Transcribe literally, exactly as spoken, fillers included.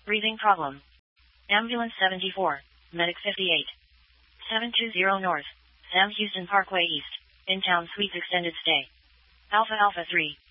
Breathing problem. Ambulance seventy-four, Medic fifty-eight. seven two zero North, Sam Houston Parkway East, in-town suites extended stay. Alpha Alpha three,